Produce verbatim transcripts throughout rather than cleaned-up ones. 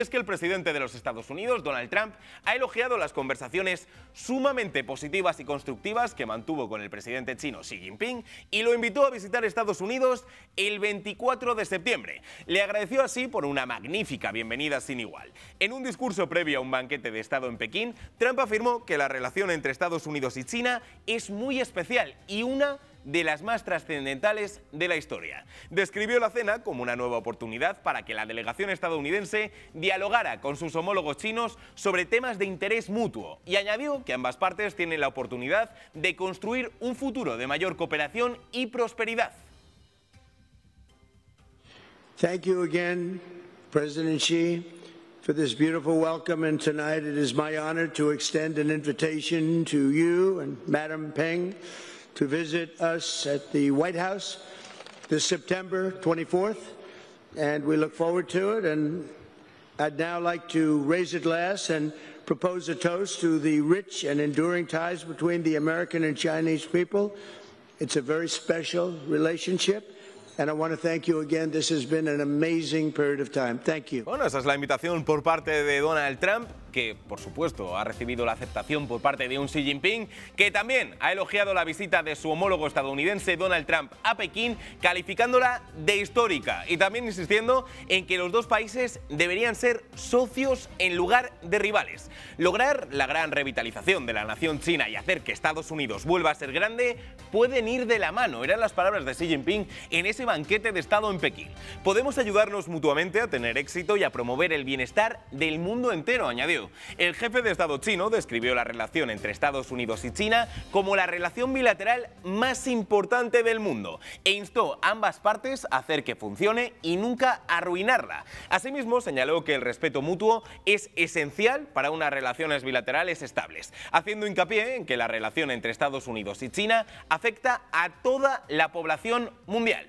Es que el presidente de los Estados Unidos, Donald Trump, ha elogiado las conversaciones sumamente positivas y constructivas que mantuvo con el presidente chino Xi Jinping y lo invitó a visitar Estados Unidos el veinticuatro de septiembre. Le agradeció así por una magnífica bienvenida sin igual. En un discurso previo a un banquete de Estado en Pekín, Trump afirmó que la relación entre Estados Unidos y China es muy especial y una de las más trascendentales de la historia. Describió la cena como una nueva oportunidad para que la delegación estadounidense dialogara con sus homólogos chinos sobre temas de interés mutuo y añadió que ambas partes tienen la oportunidad de construir un futuro de mayor cooperación y prosperidad. Thank you again, President Xi, for this beautiful welcome, and tonight it is my honor to extend an invitation to you and Madam Peng to visit us at the White House this September twenty-fourth, and we look forward to it. And I'd now like to raise a glass and propose a toast to the rich and enduring ties between the American and Chinese people. It's a very special relationship, and I want to thank you again. This has been an amazing period of time. Thank you. Bueno, esa es la invitación por parte de Donald Trump, que por supuesto ha recibido la aceptación por parte de un Xi Jinping, que también ha elogiado la visita de su homólogo estadounidense Donald Trump a Pekín, calificándola de histórica y también insistiendo en que los dos países deberían ser socios en lugar de rivales. Lograr la gran revitalización de la nación china y hacer que Estados Unidos vuelva a ser grande pueden ir de la mano, eran las palabras de Xi Jinping en ese banquete de Estado en Pekín. Podemos ayudarnos mutuamente a tener éxito y a promover el bienestar del mundo entero, añadió. El jefe de Estado chino describió la relación entre Estados Unidos y China como la relación bilateral más importante del mundo e instó a ambas partes a hacer que funcione y nunca arruinarla. Asimismo, señaló que el respeto mutuo es esencial para unas relaciones bilaterales estables, haciendo hincapié en que la relación entre Estados Unidos y China afecta a toda la población mundial.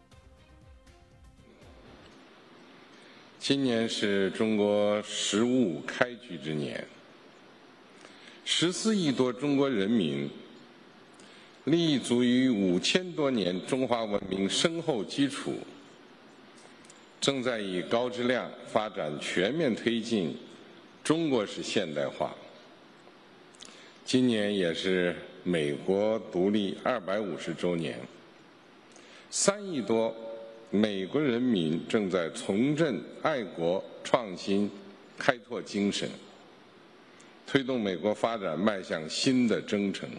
今年是中国十五开局之年，十四亿多中国人民立足于五千多年中华文明深厚基础，正在以高质量发展全面推进中国式现代化。今年也是美国独立二百五十周年，三亿多 美国人民正在重振爱国、创新、开拓精神，推动美国发展迈向新的征程。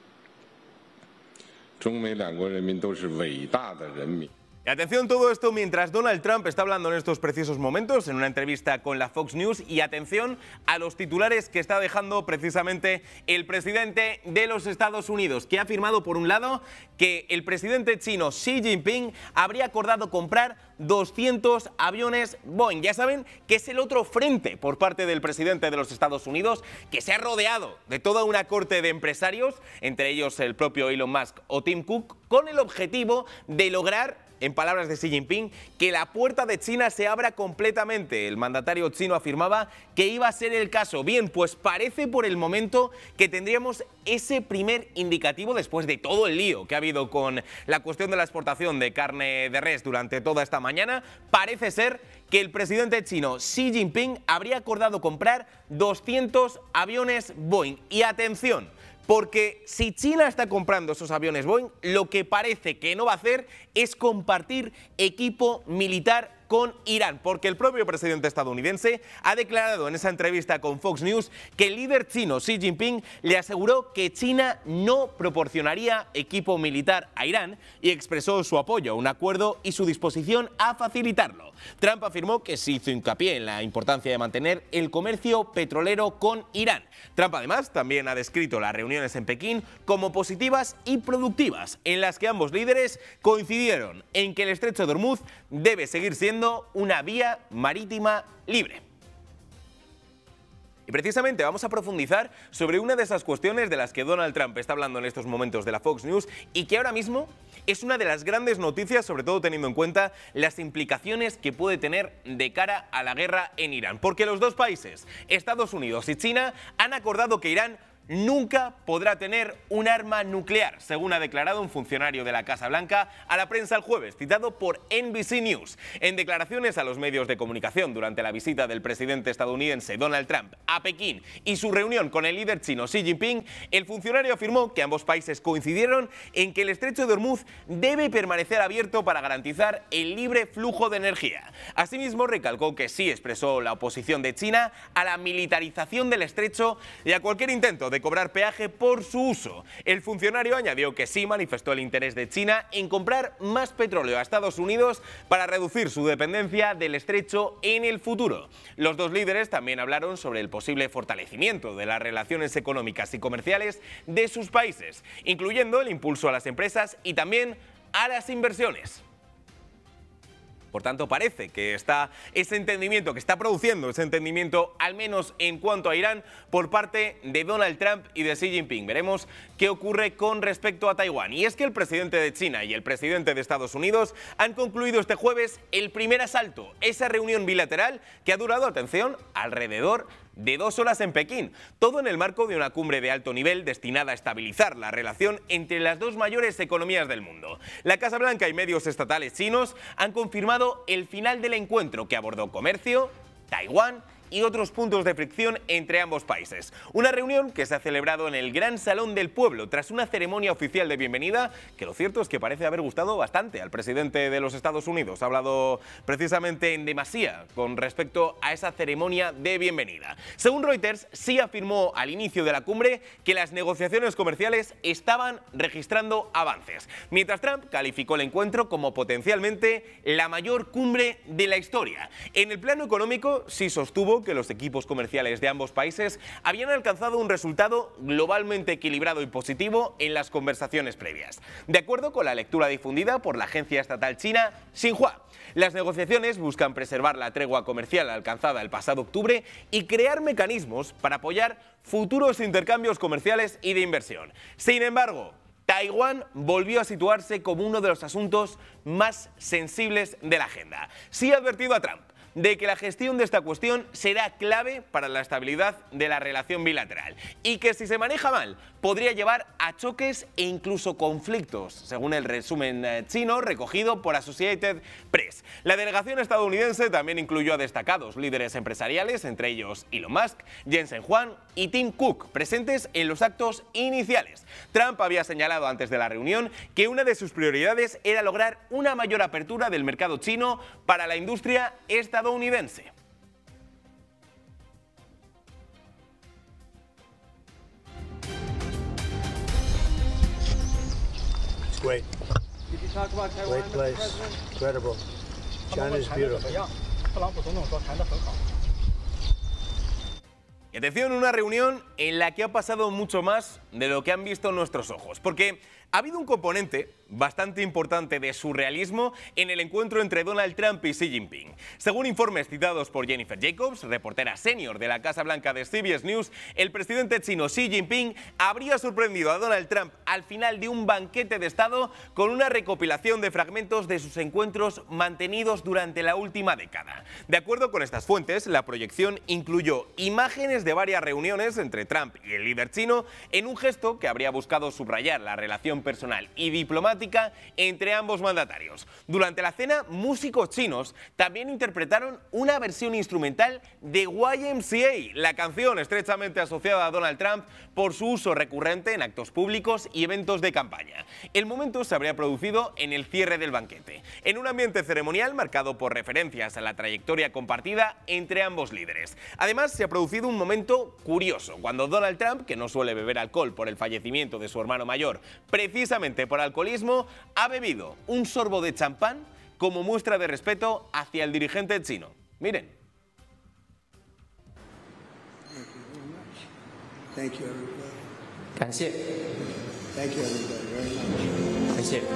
中美两国人民都是伟大的人民。 Y atención, todo esto mientras Donald Trump está hablando en estos precisos momentos en una entrevista con la Fox News, y atención a los titulares que está dejando precisamente el presidente de los Estados Unidos, que ha afirmado por un lado que el presidente chino Xi Jinping habría acordado comprar doscientos aviones Boeing. Ya saben que es el otro frente por parte del presidente de los Estados Unidos, que se ha rodeado de toda una corte de empresarios, entre ellos el propio Elon Musk o Tim Cook, con el objetivo de lograr, en palabras de Xi Jinping, que la puerta de China se abra completamente. El mandatario chino afirmaba que iba a ser el caso. Bien, pues parece por el momento que tendríamos ese primer indicativo después de todo el lío que ha habido con la cuestión de la exportación de carne de res durante toda esta mañana. Parece ser que el presidente chino Xi Jinping habría acordado comprar doscientos aviones Boeing. Y atención, porque si China está comprando esos aviones Boeing, lo que parece que no va a hacer es compartir equipo militar con Irán, porque el propio presidente estadounidense ha declarado en esa entrevista con Fox News que el líder chino Xi Jinping le aseguró que China no proporcionaría equipo militar a Irán y expresó su apoyo a un acuerdo y su disposición a facilitarlo. Trump afirmó que se hizo hincapié en la importancia de mantener el comercio petrolero con Irán. Trump además también ha descrito las reuniones en Pekín como positivas y productivas, en las que ambos líderes coincidieron en que el estrecho de Hormuz debe seguir siendo una vía marítima libre. Y precisamente vamos a profundizar sobre una de esas cuestiones de las que Donald Trump está hablando en estos momentos de la Fox News y que ahora mismo es una de las grandes noticias, sobre todo teniendo en cuenta las implicaciones que puede tener de cara a la guerra en Irán. Porque los dos países, Estados Unidos y China, han acordado que Irán nunca podrá tener un arma nuclear, según ha declarado un funcionario de la Casa Blanca a la prensa el jueves, citado por N B C News. En declaraciones a los medios de comunicación durante la visita del presidente estadounidense Donald Trump a Pekín y su reunión con el líder chino Xi Jinping, el funcionario afirmó que ambos países coincidieron en que el estrecho de Hormuz debe permanecer abierto para garantizar el libre flujo de energía. Asimismo, recalcó que Xi expresó la oposición de China a la militarización del estrecho y a cualquier intento de cobrar peaje por su uso. El funcionario añadió que sí manifestó el interés de China en comprar más petróleo a Estados Unidos para reducir su dependencia del estrecho en el futuro. Los dos líderes también hablaron sobre el posible fortalecimiento de las relaciones económicas y comerciales de sus países, incluyendo el impulso a las empresas y también a las inversiones. Por tanto, parece que está ese entendimiento, que está produciendo ese entendimiento, al menos en cuanto a Irán, por parte de Donald Trump y de Xi Jinping. Veremos qué ocurre con respecto a Taiwán. Y es que el presidente de China y el presidente de Estados Unidos han concluido este jueves el primer asalto, esa reunión bilateral que ha durado, atención, alrededor de dos horas en Pekín, todo en el marco de una cumbre de alto nivel destinada a estabilizar la relación entre las dos mayores economías del mundo. La Casa Blanca y medios estatales chinos han confirmado el final del encuentro, que abordó comercio, Taiwán y otros puntos de fricción entre ambos países. Una reunión que se ha celebrado en el Gran Salón del Pueblo tras una ceremonia oficial de bienvenida que lo cierto es que parece haber gustado bastante al presidente de los Estados Unidos. Ha hablado precisamente en demasía con respecto a esa ceremonia de bienvenida. Según Reuters, sí afirmó al inicio de la cumbre que las negociaciones comerciales estaban registrando avances, mientras Trump calificó el encuentro como potencialmente la mayor cumbre de la historia. En el plano económico, sí sostuvo que los equipos comerciales de ambos países habían alcanzado un resultado globalmente equilibrado y positivo en las conversaciones previas. De acuerdo con la lectura difundida por la agencia estatal china Xinhua, las negociaciones buscan preservar la tregua comercial alcanzada el pasado octubre y crear mecanismos para apoyar futuros intercambios comerciales y de inversión. Sin embargo, Taiwán volvió a situarse como uno de los asuntos más sensibles de la agenda. Sí ha advertido a Trump de que la gestión de esta cuestión será clave para la estabilidad de la relación bilateral y que si se maneja mal podría llevar a choques e incluso conflictos, según el resumen chino recogido por Associated Press. La delegación estadounidense también incluyó a destacados líderes empresariales, entre ellos Elon Musk, Jensen Huang y Tim Cook, presentes en los actos iniciales. Trump había señalado antes de la reunión que una de sus prioridades era lograr una mayor apertura del mercado chino para la industria estadounidense. Great. Great place. Incredible. China is beautiful. Y atención, una reunión en la que ha pasado mucho más de lo que han visto nuestros ojos, porque ha habido un componente bastante importante de surrealismo en el encuentro entre Donald Trump y Xi Jinping. Según informes citados por Jennifer Jacobs, reportera senior de la Casa Blanca de C B S News, el presidente chino Xi Jinping habría sorprendido a Donald Trump al final de un banquete de Estado con una recopilación de fragmentos de sus encuentros mantenidos durante la última década. De acuerdo con estas fuentes, la proyección incluyó imágenes de varias reuniones entre Trump y el líder chino en un gesto que habría buscado subrayar la relación personal y diplomática entre ambos mandatarios. Durante la cena, músicos chinos también interpretaron una versión instrumental de Y M C A, la canción estrechamente asociada a Donald Trump por su uso recurrente en actos públicos y eventos de campaña. El momento se habría producido en el cierre del banquete, en un ambiente ceremonial marcado por referencias a la trayectoria compartida entre ambos líderes. Además, se ha producido un momento curioso, cuando Donald Trump, que no suele beber alcohol por el fallecimiento de su hermano mayor, precisamente por alcoholismo, ha bebido un sorbo de champán como muestra de respeto hacia el dirigente chino. Miren. Thank you, everybody. 感谢， Thank you, everybody, very much. 感谢。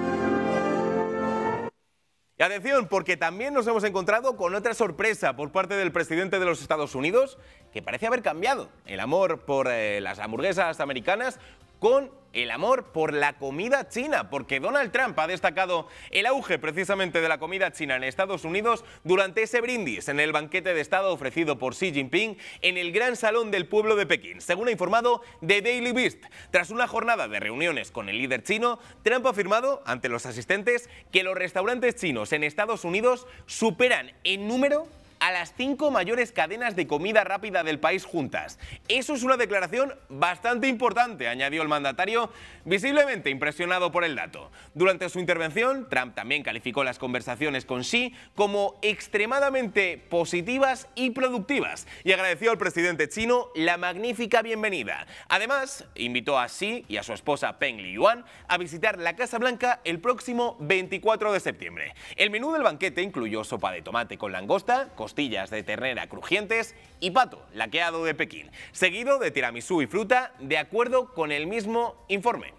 Y atención, porque también nos hemos encontrado con otra sorpresa por parte del presidente de los Estados Unidos, que parece haber cambiado el amor por eh, las hamburguesas americanas con el amor por la comida china, porque Donald Trump ha destacado el auge precisamente de la comida china en Estados Unidos durante ese brindis en el banquete de Estado ofrecido por Xi Jinping en el Gran Salón del Pueblo de Pekín, según ha informado The Daily Beast. Tras una jornada de reuniones con el líder chino, Trump ha afirmado ante los asistentes que los restaurantes chinos en Estados Unidos superan en número a las cinco mayores cadenas de comida rápida del país juntas. Eso es una declaración bastante importante, añadió el mandatario, visiblemente impresionado por el dato. Durante su intervención, Trump también calificó las conversaciones con Xi como extremadamente positivas y productivas y agradeció al presidente chino la magnífica bienvenida. Además, invitó a Xi y a su esposa Peng Liyuan a visitar la Casa Blanca el próximo veinticuatro de septiembre. El menú del banquete incluyó sopa de tomate con langosta, costillas de ternera crujientes y pato laqueado de Pekín, seguido de tiramisú y fruta, de acuerdo con el mismo informe.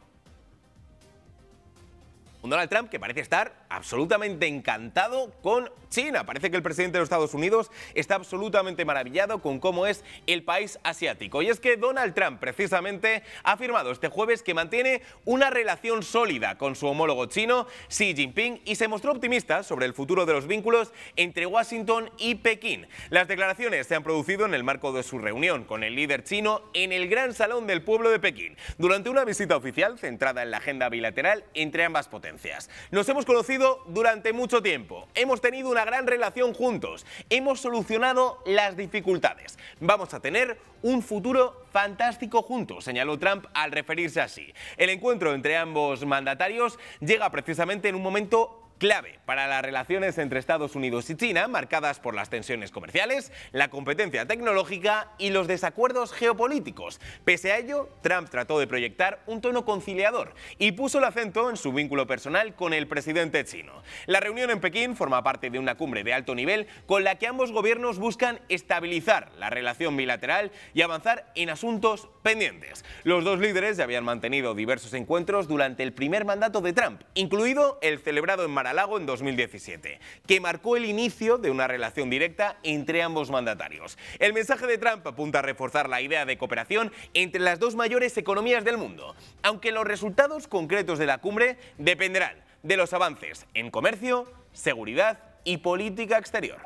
Un Donald Trump que parece estar absolutamente encantado con China. Parece que el presidente de los Estados Unidos está absolutamente maravillado con cómo es el país asiático. Y es que Donald Trump precisamente ha afirmado este jueves que mantiene una relación sólida con su homólogo chino, Xi Jinping, y se mostró optimista sobre el futuro de los vínculos entre Washington y Pekín. Las declaraciones se han producido en el marco de su reunión con el líder chino en el Gran Salón del Pueblo de Pekín, durante una visita oficial centrada en la agenda bilateral entre ambas potencias. Nos hemos conocido durante mucho tiempo, hemos tenido una gran relación juntos, hemos solucionado las dificultades. Vamos a tener un futuro fantástico juntos, señaló Trump al referirse así. El encuentro entre ambos mandatarios llega precisamente en un momento clave para las relaciones entre Estados Unidos y China, marcadas por las tensiones comerciales, la competencia tecnológica y los desacuerdos geopolíticos. Pese a ello, Trump trató de proyectar un tono conciliador y puso el acento en su vínculo personal con el presidente chino. La reunión en Pekín forma parte de una cumbre de alto nivel con la que ambos gobiernos buscan estabilizar la relación bilateral y avanzar en asuntos pendientes. Los dos líderes ya habían mantenido diversos encuentros durante el primer mandato de Trump, incluido el celebrado en Mar Lago en dos mil diecisiete, que marcó el inicio de una relación directa entre ambos mandatarios. El mensaje de Trump apunta a reforzar la idea de cooperación entre las dos mayores economías del mundo, aunque los resultados concretos de la cumbre dependerán de los avances en comercio, seguridad y política exterior.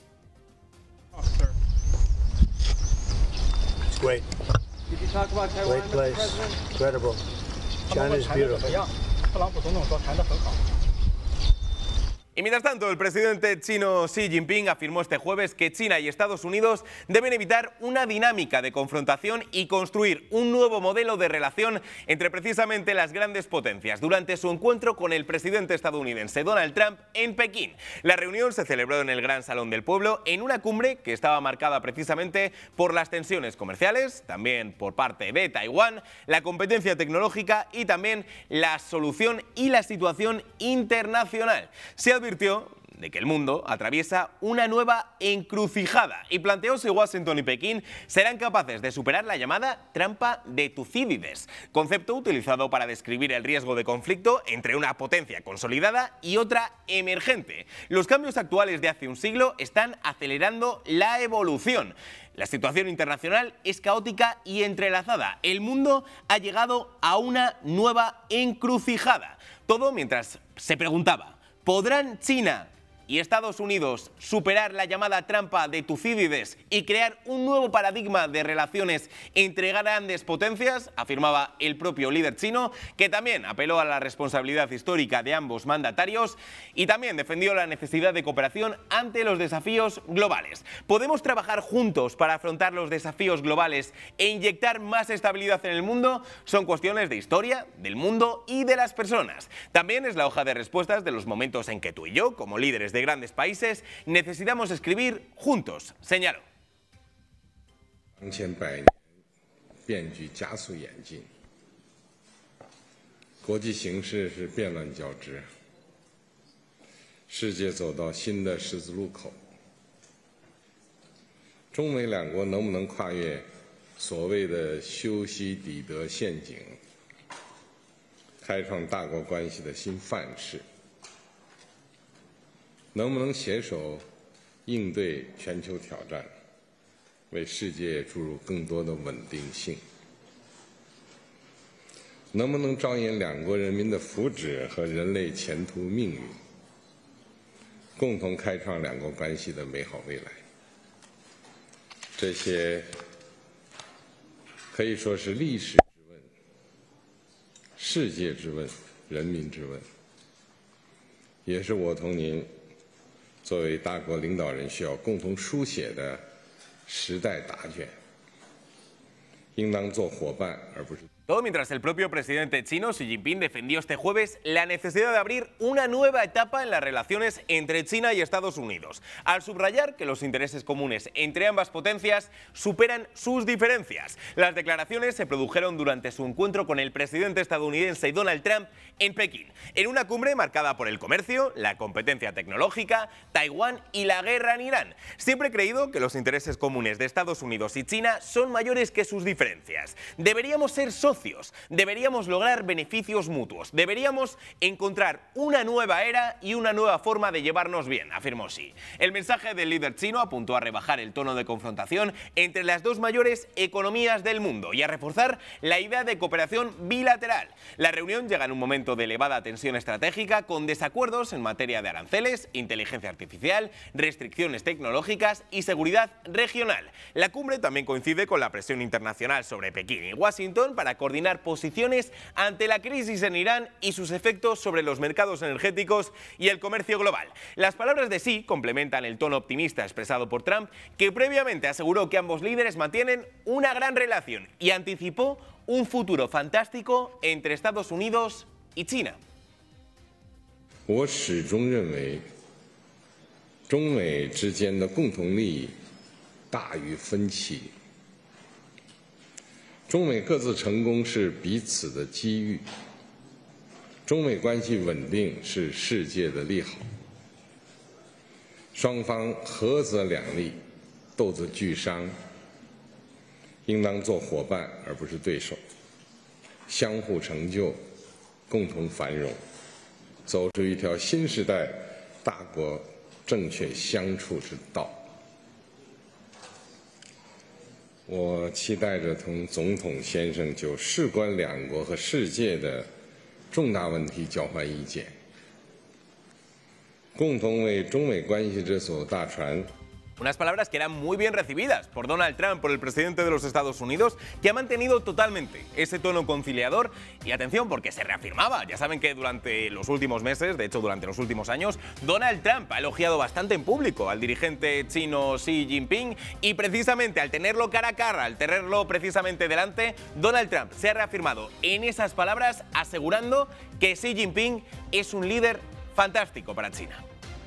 Great. Great place. Incredible. China is beautiful. Y mientras tanto, el presidente chino Xi Jinping afirmó este jueves que China y Estados Unidos deben evitar una dinámica de confrontación y construir un nuevo modelo de relación entre precisamente las grandes potencias durante su encuentro con el presidente estadounidense Donald Trump en Pekín. La reunión se celebró en el Gran Salón del Pueblo en una cumbre que estaba marcada precisamente por las tensiones comerciales, también por parte de Taiwán, la competencia tecnológica y también la solución y la situación internacional. Se advirtió de que el mundo atraviesa una nueva encrucijada y planteó si Washington y Pekín serán capaces de superar la llamada trampa de Tucídides, concepto utilizado para describir el riesgo de conflicto entre una potencia consolidada y otra emergente. Los cambios actuales de hace un siglo están acelerando la evolución. La situación internacional es caótica y entrelazada. El mundo ha llegado a una nueva encrucijada. Todo mientras se preguntaba: ¿podrán China y Estados Unidos superar la llamada trampa de Tucídides y crear un nuevo paradigma de relaciones entre grandes potencias? Afirmaba el propio líder chino, que también apeló a la responsabilidad histórica de ambos mandatarios y también defendió la necesidad de cooperación ante los desafíos globales. ¿Podemos trabajar juntos para afrontar los desafíos globales e inyectar más estabilidad en el mundo? Son cuestiones de historia, del mundo y de las personas. También es la hoja de respuestas de los momentos en que tú y yo, como líderes de grandes países, necesitamos escribir juntos, señaló. 当前百年变局加速演进，国际形势是变乱交织，世界走到新的十字路口。中美两国能不能跨越所谓的修昔底德陷阱，开创大国关系的新范式？ 能不能携手应对全球挑战，为世界注入更多的稳定性？ 能不能着眼两国人民的福祉和人类前途命运，共同开创两国关系的美好未来。这些可以说是历史之问、世界之问、人民之问，也是我同您作为大国领导人需要共同书写的时代答卷，应当做伙伴而不是。 Todo mientras el propio presidente chino, Xi Jinping, defendió este jueves la necesidad de abrir una nueva etapa en las relaciones entre China y Estados Unidos, al subrayar que los intereses comunes entre ambas potencias superan sus diferencias. Las declaraciones se produjeron durante su encuentro con el presidente estadounidense Donald Trump en Pekín, en una cumbre marcada por el comercio, la competencia tecnológica, Taiwán y la guerra en Irán. Siempre he creído que los intereses comunes de Estados Unidos y China son mayores que sus diferencias. Deberíamos ser socios. Deberíamos lograr beneficios mutuos. Deberíamos encontrar una nueva era y una nueva forma de llevarnos bien, afirmó Xi. El mensaje del líder chino apuntó a rebajar el tono de confrontación entre las dos mayores economías del mundo y a reforzar la idea de cooperación bilateral. La reunión llega en un momento de elevada tensión estratégica, con desacuerdos en materia de aranceles, inteligencia artificial, restricciones tecnológicas y seguridad regional. La cumbre también coincide con la presión internacional sobre Pekín y Washington para coordinar posiciones ante la crisis en Irán y sus efectos sobre los mercados energéticos y el comercio global. Las palabras de Xi complementan el tono optimista expresado por Trump, que previamente aseguró que ambos líderes mantienen una gran relación y anticipó un futuro fantástico entre Estados Unidos y China. 我始终认为，中美之间的共同利益大于分歧。 中美各自成功是彼此的机遇，中美关系稳定是世界的利好。双方合则两利，斗则俱伤，应当做伙伴而不是对手，相互成就，共同繁荣，走出一条新时代大国正确相处之道。 我期待着同总统先生就事关两国和世界的重大问题交换意见，共同为中美关系这艘大船。 Unas palabras que eran muy bien recibidas por Donald Trump, por el presidente de los Estados Unidos, que ha mantenido totalmente ese tono conciliador. Y atención, porque se reafirmaba. Ya saben que durante los últimos meses, de hecho durante los últimos años, Donald Trump ha elogiado bastante en público al dirigente chino Xi Jinping. Y precisamente al tenerlo cara a cara, al tenerlo precisamente delante, Donald Trump se ha reafirmado en esas palabras, asegurando que Xi Jinping es un líder fantástico para China.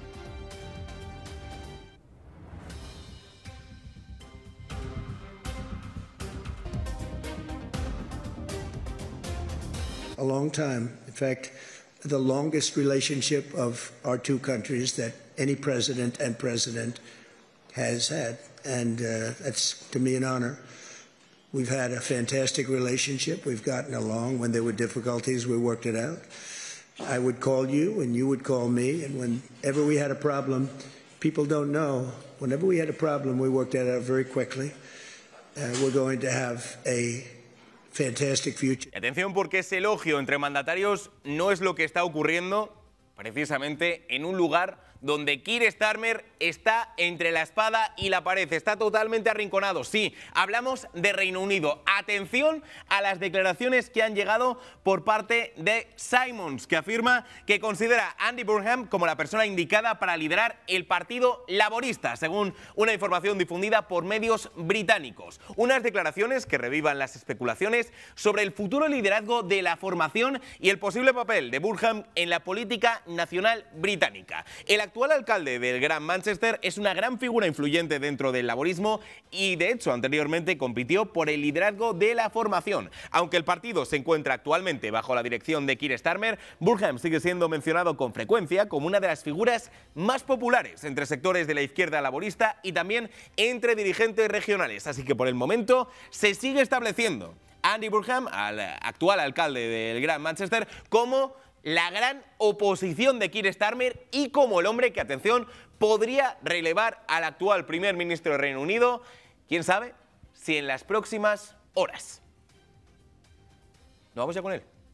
A long time. In fact, the longest relationship of our two countries that any president and president has had. And uh, that's, to me, an honor. We've had a fantastic relationship. We've gotten along. When there were difficulties, we worked it out. I would call you, and you would call me. And whenever we had a problem, people don't know, whenever we had a problem, we worked that out very quickly. Uh, we're going to have a fantastic future. Atención, porque ese elogio entre mandatarios no es lo que está ocurriendo precisamente en un lugar donde Keir Starmer está entre la espada y la pared, está totalmente arrinconado. Sí, hablamos de Reino Unido. Atención a las declaraciones que han llegado por parte de Simons, que afirma que considera a Andy Burnham como la persona indicada para liderar el Partido Laborista, según una información difundida por medios británicos. Unas declaraciones que revivan las especulaciones sobre el futuro liderazgo de la formación y el posible papel de Burnham en la política nacional británica. El actual alcalde del Gran Manchester es una gran figura influyente dentro del laborismo y, de hecho, anteriormente compitió por el liderazgo de la formación. Aunque el partido se encuentra actualmente bajo la dirección de Keir Starmer, Burnham sigue siendo mencionado con frecuencia como una de las figuras más populares entre sectores de la izquierda laborista y también entre dirigentes regionales. Así que, por el momento, se sigue estableciendo a Andy Burnham, al actual alcalde del Gran Manchester, como la gran oposición de Keir Starmer y como el hombre que, atención, podría relevar al actual primer ministro del Reino Unido, quién sabe, si en las próximas horas. ¿No vamos ya con él?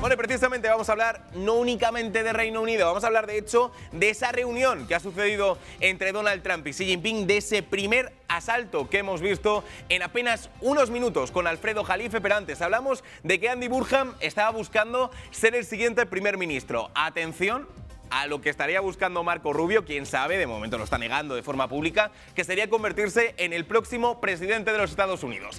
Bueno, y precisamente vamos a hablar no únicamente de Reino Unido, vamos a hablar de hecho de esa reunión que ha sucedido entre Donald Trump y Xi Jinping, de ese primer asalto que hemos visto en apenas unos minutos con Alfredo Jalife, pero antes hablamos de que Andy Burnham estaba buscando ser el siguiente primer ministro. Atención a lo que estaría buscando Marco Rubio, quién sabe, de momento lo está negando de forma pública, que sería convertirse en el próximo presidente de los Estados Unidos.